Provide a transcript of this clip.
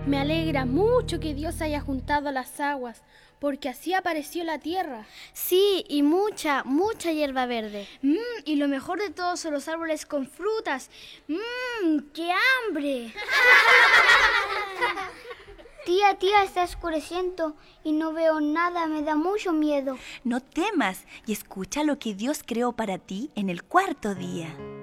Me alegra mucho que Dios haya juntado las aguas, porque así apareció la tierra. Sí, y mucha hierba verde. Y lo mejor de todo son los árboles con frutas. ¡Qué hambre! Tía, está oscureciendo y no veo nada, me da mucho miedo. No temas y escucha lo que Dios creó para ti en el cuarto día.